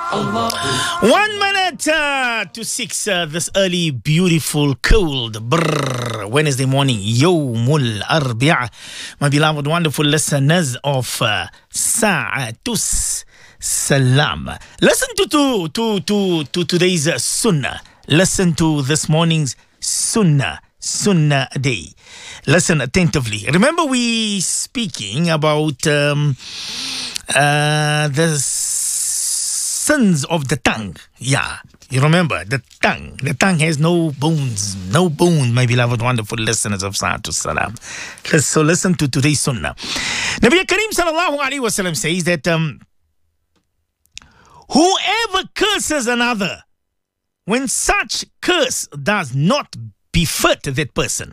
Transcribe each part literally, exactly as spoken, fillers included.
One minute uh, to six uh, this early, beautiful, cold brr, Wednesday morning. Yawmul Arbi'a. My beloved, wonderful listeners of uh, Sa'atus Salam. Listen to, to, to, to, to today's uh, Sunnah. Listen to this morning's Sunnah. Sunnah Day. Listen attentively. Remember we speaking about um, uh, the sins of the tongue. Yeah, you remember the tongue. The tongue has no bones. No bones, my beloved, wonderful listeners of Sa'atus Salam. So listen to today's Sunnah. Nabi Kareem sallallahu alayhi wa sallam says that um, whoever curses another, when such curse does not befit that person.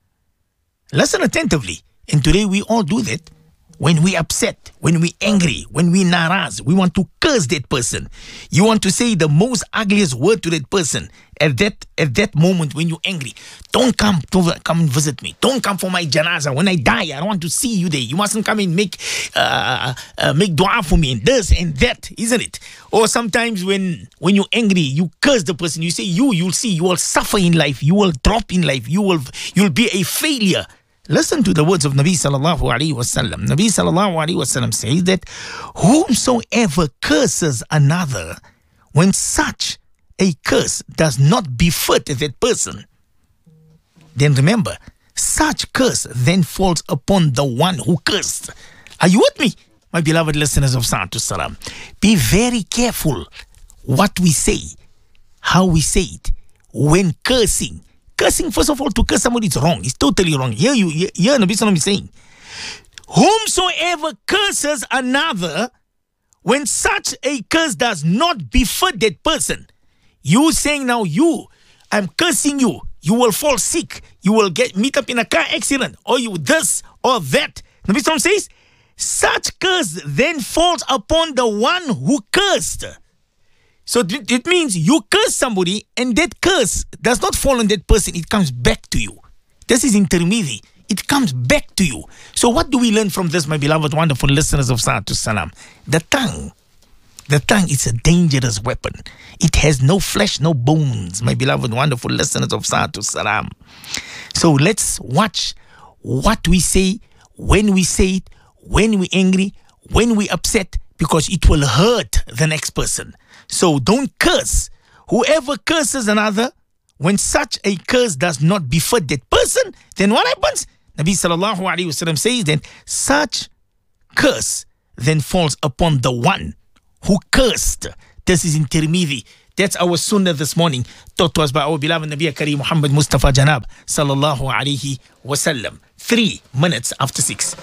Listen attentively. And today we all do that. When we upset, when we angry, when we naraz, we want to curse that person. You want to say the most ugliest word to that person at that at that moment when you're angry. Don't come to come and visit me. Don't come for my janaza. When I die, I don't want to see you there. You mustn't come and make uh, uh, make dua for me and this and that, isn't it? Or sometimes when when you're angry, you curse the person. You say you you'll see you will suffer in life. You will drop in life. You will you'll be a failure. Listen to the words of Nabi sallallahu alaihi wasallam. Nabi sallallahu alaihi wasallam says that whomsoever curses another, when such a curse does not befit that person, then remember, such curse then falls upon the one who cursed. Are you with me, my beloved listeners of Sa'atus Salam? Be very careful what we say, how we say it, when cursing. Cursing, first of all, to curse somebody is wrong. It's totally wrong. Here, you, here, here Nabi Sallam is saying, whomsoever curses another, when such a curse does not befit that person. You saying now, you, I'm cursing you. You will fall sick. You will get meet up in a car accident. Or you this or that. Nabi Sallam says, such curse then falls upon the one who cursed. So it means you curse somebody and that curse does not fall on that person. It comes back to you. This is intermediary. It comes back to you. So what do we learn from this, my beloved, wonderful listeners of Sa'atus Salam? The tongue. The tongue is a dangerous weapon. It has no flesh, no bones, my beloved, wonderful listeners of Sa'atus Salam. So let's watch what we say, when we say it, when we're angry, when we're upset, because it will hurt the next person. So don't curse. Whoever curses another, when such a curse does not befit that person, then what happens? Nabi sallallahu alayhi wa sallam says that such curse then falls upon the one who cursed. This is intermediary. That's our sunnah this morning, taught to us by our beloved Nabi Kareem Muhammad Mustafa Janab sallallahu alayhi wa sallam. Three minutes after six.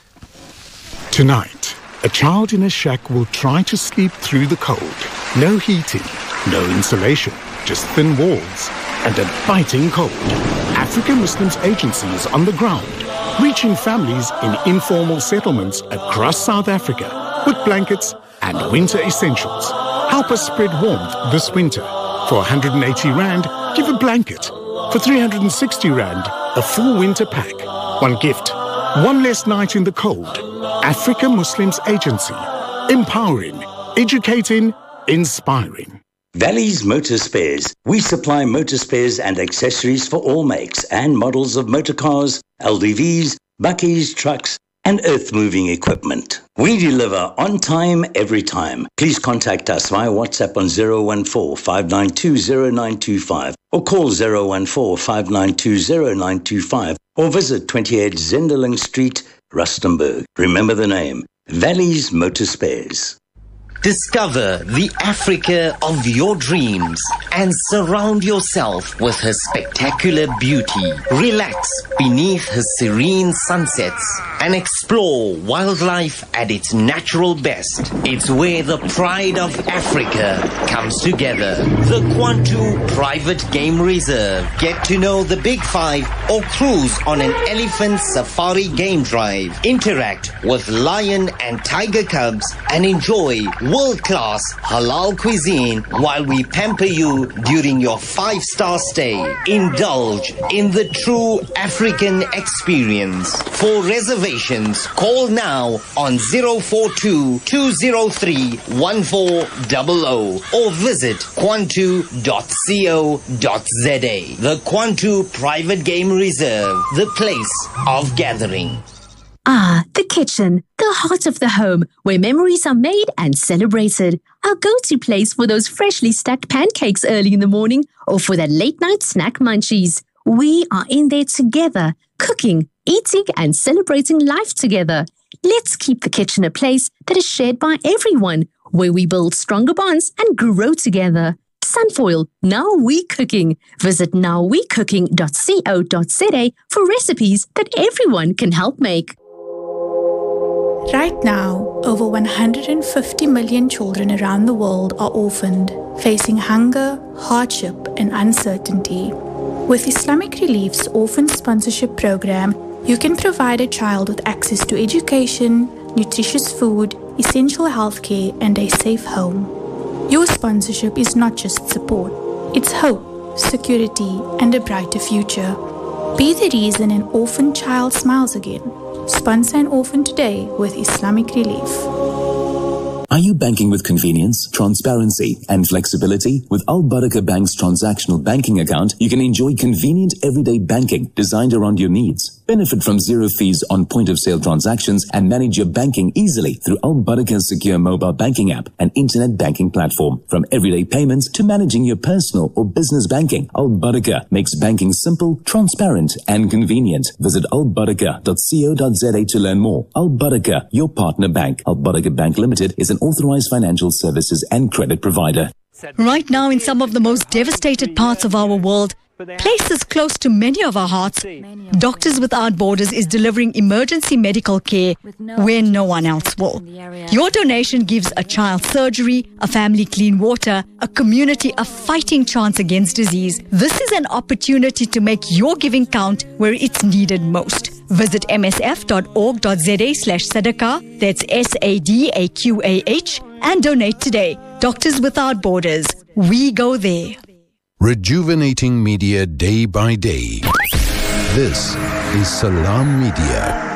Tonight, a child in a shack will try to sleep through the cold. No heating, no insulation, just thin walls and a biting cold. African Muslims Agency is on the ground, reaching families in informal settlements across South Africa with blankets and winter essentials. Help us spread warmth this winter. For one hundred eighty rand, give a blanket. For three hundred sixty rand, a full winter pack. One gift, one less night in the cold. African Muslims Agency, empowering, educating, inspiring. Valley's Motor Spares. We supply motor spares and accessories for all makes and models of motor cars, L D Vs, buckies, trucks, and earth-moving equipment. We deliver on time, every time. Please contact us via WhatsApp on zero one four, five nine two, zero nine two five or call zero one four, five nine two, zero nine two five or visit twenty-eight Zenderling Street, Rustenburg. Remember the name, Valley's Motor Spares. Discover the Africa of your dreams and surround yourself with her spectacular beauty. Relax beneath her serene sunsets and explore wildlife at its natural best. It's where the pride of Africa comes together. The Kwantu Private Game Reserve. Get to know the Big Five or cruise on an elephant safari game drive. Interact with lion and tiger cubs and enjoy world-class halal cuisine while we pamper you during your five-star stay. Indulge in the true African experience. For reservations, call now on zero four two, two zero three, one four zero zero or visit kwantu dot co dot za. The Kwantu Private Game Reserve, the place of gathering. Ah, the kitchen, the heart of the home, where memories are made and celebrated. Our go-to place for those freshly stacked pancakes early in the morning or for that late-night snack munchies. We are in there together, cooking, eating and celebrating life together. Let's keep the kitchen a place that is shared by everyone, where we build stronger bonds and grow together. Sunfoil, Now We Cooking. Visit now we cooking dot co dot za for recipes that everyone can help make. Right now, over one hundred fifty million children around the world are orphaned, facing hunger, hardship, and uncertainty. With Islamic Relief's Orphan Sponsorship Program, you can provide a child with access to education, nutritious food, essential healthcare, and a safe home. Your sponsorship is not just support, it's hope, security, and a brighter future. Be the reason an orphan child smiles again. Sponsor an orphan today with Islamic Relief. Are you banking with convenience, transparency, and flexibility? With Al Barakah Bank's transactional banking account, you can enjoy convenient everyday banking designed around your needs. Benefit from zero fees on point-of-sale transactions and manage your banking easily through Al Barakah's secure mobile banking app and internet banking platform. From everyday payments to managing your personal or business banking, Al Barakah makes banking simple, transparent, and convenient. Visit al barakah dot co dot za to learn more. Al Barakah, your partner bank. Al Barakah Bank Limited is an authorized financial services and credit provider. Right now, in some of the most devastated parts of our world, places close to many of our hearts, Doctors Without Borders is delivering emergency medical care where no one else will. Your donation gives a child surgery, a family clean water, a community a fighting chance against disease. This is an opportunity to make your giving count where it's needed most. Visit m s f dot org dot za slash sadaqah, that's S A D A Q A H, and donate today. Doctors Without Borders, we go there. Rejuvenating media day by day. This is Salam Media.